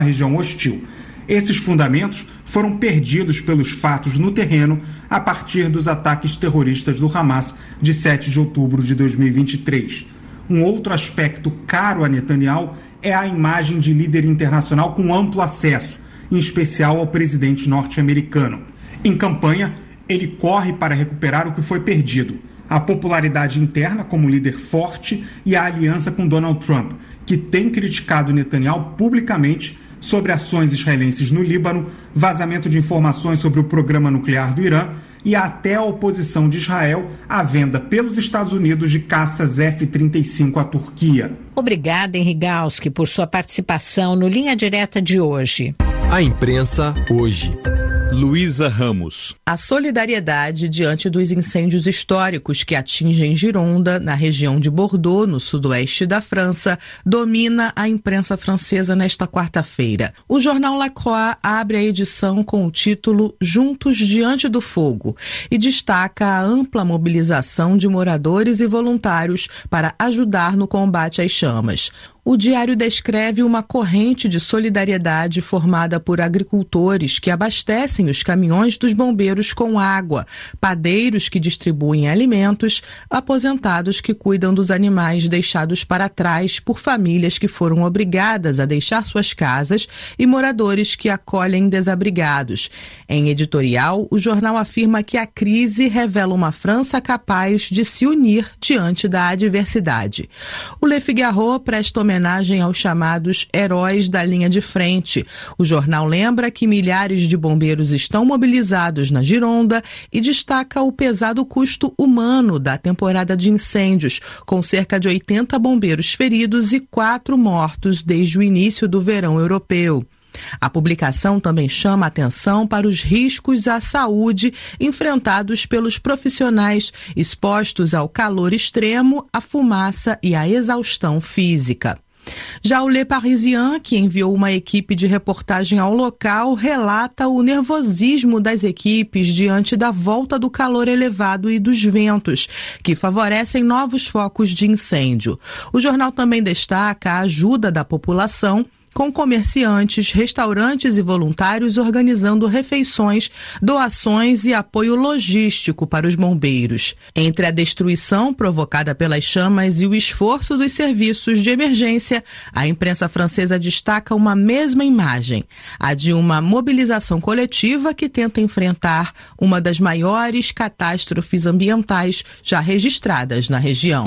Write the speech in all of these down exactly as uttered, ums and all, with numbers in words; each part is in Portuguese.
região hostil. Esses fundamentos foram perdidos pelos fatos no terreno a partir dos ataques terroristas do Hamas de sete de outubro de dois mil e vinte e três. Um outro aspecto caro a Netanyahu é a imagem de líder internacional com amplo acesso, em especial ao presidente norte-americano. Em campanha, ele corre para recuperar o que foi perdido: a popularidade interna como líder forte e a aliança com Donald Trump, que tem criticado Netanyahu publicamente sobre ações israelenses no Líbano, vazamento de informações sobre o programa nuclear do Irã e até a oposição de Israel à venda pelos Estados Unidos de caças F trinta e cinco à Turquia. Obrigada, Henrigalski, por sua participação no Linha Direta de hoje. A imprensa hoje. Luísa Ramos. A solidariedade diante dos incêndios históricos que atingem Gironda, na região de Bordeaux, no sudoeste da França, domina a imprensa francesa nesta quarta-feira. O jornal La Croix abre a edição com o título Juntos Diante do Fogo e destaca a ampla mobilização de moradores e voluntários para ajudar no combate às chamas. O diário descreve uma corrente de solidariedade formada por agricultores que abastecem os caminhões dos bombeiros com água, padeiros que distribuem alimentos, aposentados que cuidam dos animais deixados para trás por famílias que foram obrigadas a deixar suas casas e moradores que acolhem desabrigados. Em editorial, o jornal afirma que a crise revela uma França capaz de se unir diante da adversidade. O Le Figaro presta homenagem aos chamados heróis da linha de frente. O jornal lembra que milhares de bombeiros estão mobilizados na Gironda e destaca o pesado custo humano da temporada de incêndios, com cerca de oitenta bombeiros feridos e quatro mortos desde o início do verão europeu. A publicação também chama atenção para os riscos à saúde enfrentados pelos profissionais expostos ao calor extremo, à fumaça e à exaustão física. Já o Le Parisien, que enviou uma equipe de reportagem ao local, relata o nervosismo das equipes diante da volta do calor elevado e dos ventos, que favorecem novos focos de incêndio. O jornal também destaca a ajuda da população, com comerciantes, restaurantes e voluntários organizando refeições, doações e apoio logístico para os bombeiros. Entre a destruição provocada pelas chamas e o esforço dos serviços de emergência, a imprensa francesa destaca uma mesma imagem, a de uma mobilização coletiva que tenta enfrentar uma das maiores catástrofes ambientais já registradas na região.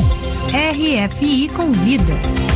R F I Convida.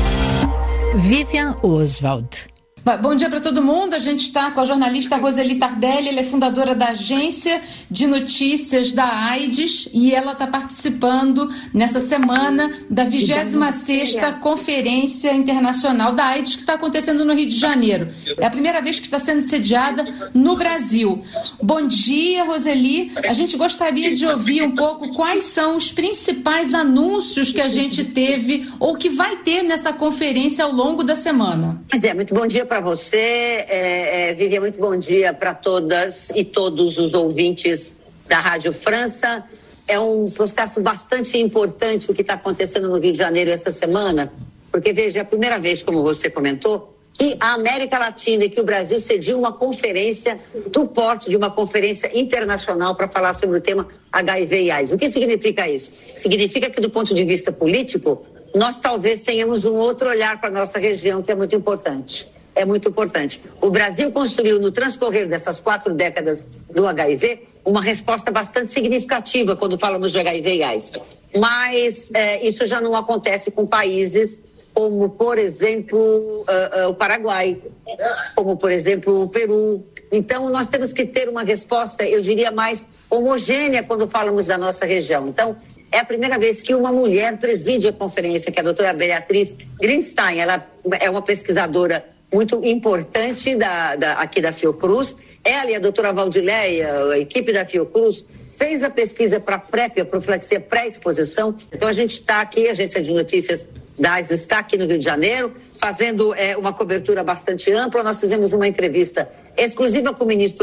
Vivian Oswald. Bom dia para todo mundo. A gente está com a jornalista Roseli Tardelli. Ela é fundadora da Agência de Notícias da AIDS e ela está participando nessa semana da vigésima sexta Conferência Internacional da AIDS, que está acontecendo no Rio de Janeiro. É a primeira vez que está sendo sediada no Brasil. Bom dia, Roseli. A gente gostaria de ouvir um pouco quais são os principais anúncios que a gente teve ou que vai ter nessa conferência ao longo da semana. Pois é, muito bom dia para você, é, é, Vivian, muito bom dia para todas e todos os ouvintes da Rádio França. É um processo bastante importante o que está acontecendo no Rio de Janeiro essa semana, porque, veja, é a primeira vez, como você comentou, que a América Latina e que o Brasil cediu uma conferência do porte de uma conferência internacional para falar sobre o tema H I V e AIDS. O que significa isso? Significa que, do ponto de vista político, nós talvez tenhamos um outro olhar para a nossa região, que é muito importante. É muito importante. O Brasil construiu, no transcorrer dessas quatro décadas do H I V, uma resposta bastante significativa quando falamos de H I V e AIDS. Mas é, isso já não acontece com países como, por exemplo, uh, uh, o Paraguai, como, por exemplo, o Peru. Então, nós temos que ter uma resposta, eu diria, mais homogênea quando falamos da nossa região. Então, é a primeira vez que uma mulher preside a conferência, que é a doutora Beatriz Greenstein. Ela é uma pesquisadora muito importante da, da, aqui da Fiocruz. Ela e a doutora Valdileia, a equipe da Fiocruz, fez a pesquisa para PrEP, a profilaxia pré-exposição. Então a gente está aqui, a Agência de Notícias da AIDS está aqui no Rio de Janeiro, fazendo é, uma cobertura bastante ampla. Nós fizemos uma entrevista exclusiva com o ministro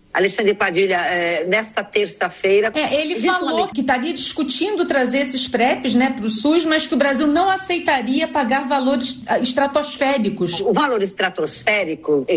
Alexandre Padilha, é, nesta terça-feira... É, ele falou uma... que estaria discutindo trazer esses PrEPs, né, para o SUS, mas que o Brasil não aceitaria pagar valores estratosféricos. O valor estratosférico